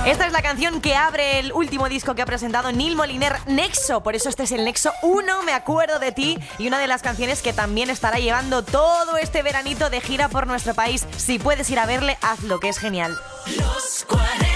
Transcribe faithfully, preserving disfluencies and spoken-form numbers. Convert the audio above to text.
Esta es la canción que abre el último disco que ha presentado Neil Moliner, Nexo. Por eso este es el Nexo uno, Me acuerdo de ti, y una de las canciones que también estará llevando todo este veranito de gira por nuestro país. Si puedes ir a verle, hazlo, que es genial. Los cuarenta.